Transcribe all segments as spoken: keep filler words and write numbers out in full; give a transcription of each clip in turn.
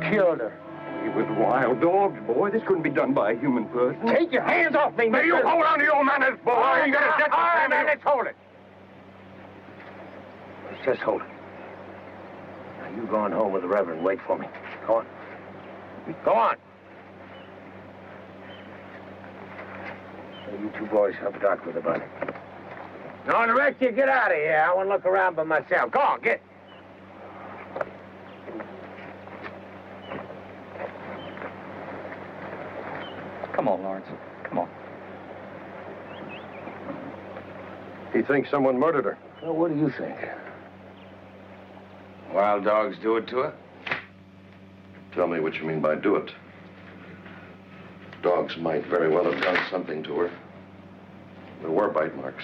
killed her. He was wild dogs, boy. This couldn't be done by a human person. Take your hands off me, May you hold on to your manners, boy. All right, You got a debt to all right, pay me. now, let's hold it. Let's just hold it. Now, you go on home with the Reverend. Wait for me. Go on. Go on. Hey, you two boys help Doc with the body. No, the rest of you get out of here. I want to look around by myself. Go on, get. Come on, Lawrence. Come on. He thinks someone murdered her. Well, what do you think? Wild dogs do it to her? Tell me what you mean by do it. Dogs might very well have done something to her. There were bite marks.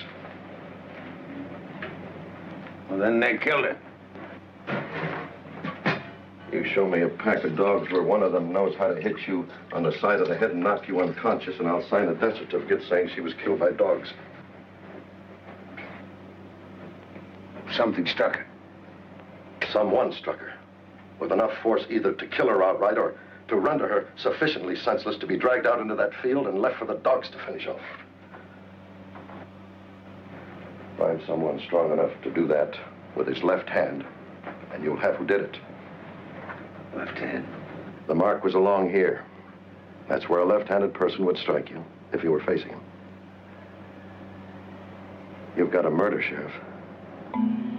Well, then they killed her. You show me a pack of dogs where one of them knows how to hit you on the side of the head and knock you unconscious, and I'll sign a death certificate saying she was killed by dogs. Something struck her. Someone struck her with enough force either to kill her outright or to render her sufficiently senseless to be dragged out into that field and left for the dogs to finish off. Find someone strong enough to do that with his left hand, and you'll have who did it. Left hand? The mark was along here. That's where a left-handed person would strike you if you were facing him. You've got a murder, Sheriff.